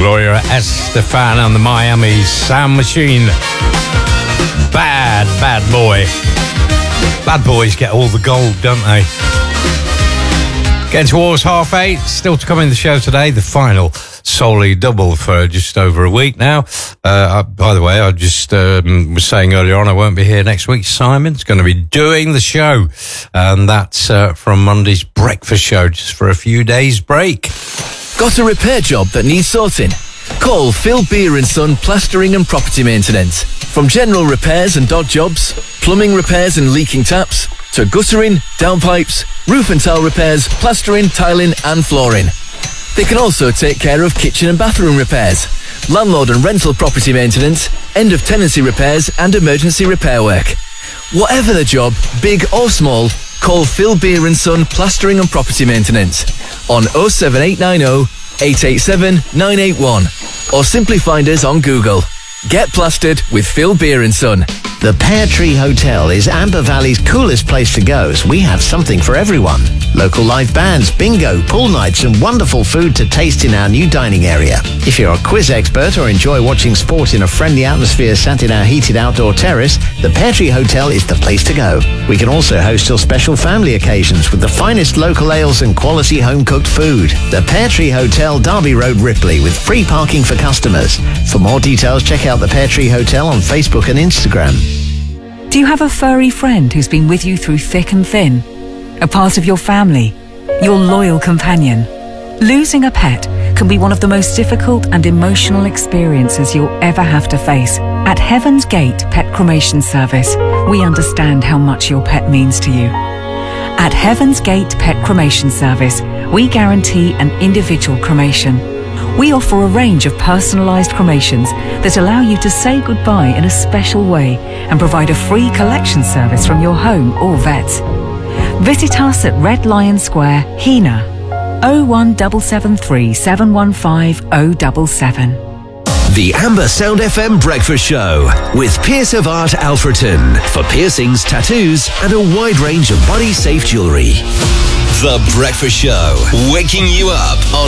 Gloria Estefan and the Miami Sound Machine. Bad boy. Bad boys get all the gold, don't they? Getting towards 8:30. Still to come in the show today, the final Soul-y double for just over a week now. By the way, I just was saying earlier on I won't be here next week. Simon's going to be doing the show, and that's from Monday's breakfast show, just for a few days break. Got a repair job that needs sorting? Call Phil Beer & Son Plastering and Property Maintenance. From general repairs and odd jobs, plumbing repairs and leaking taps, to guttering, downpipes, roof and tile repairs, plastering, tiling and flooring. They can also take care of kitchen and bathroom repairs, landlord and rental property maintenance, end of tenancy repairs and emergency repair work. Whatever the job, big or small, call Phil Beer & Son Plastering and Property Maintenance on 07890 887 981 or simply find us on Google. Get plastered with Phil Beer & Son. The Pear Tree Hotel is Amber Valley's coolest place to go, as we have something for everyone. Local live bands, bingo, pool nights and wonderful food to taste in our new dining area. If you're a quiz expert or enjoy watching sport in a friendly atmosphere sat in our heated outdoor terrace, the Pear Tree Hotel is the place to go. We can also host your special family occasions with the finest local ales and quality home-cooked food. The Pear Tree Hotel, Derby Road, Ripley, with free parking for customers. For more details, check out the Pear Tree Hotel on Facebook and Instagram. Do you have a furry friend who's been with you through thick and thin? A part of your family? Your loyal companion? Losing a pet can be one of the most difficult and emotional experiences you'll ever have to face. At Heaven's Gate Pet Cremation Service, we understand how much your pet means to you. At Heaven's Gate Pet Cremation Service, we guarantee an individual cremation. We offer a range of personalised cremations that allow you to say goodbye in a special way and provide a free collection service from your home or vet. Visit us at Red Lion Square, Hena, 01773 715 077. The Amber Sound FM Breakfast Show with Pierce of Art Alfreton for piercings, tattoos and a wide range of body safe jewellery. The Breakfast Show, waking you up on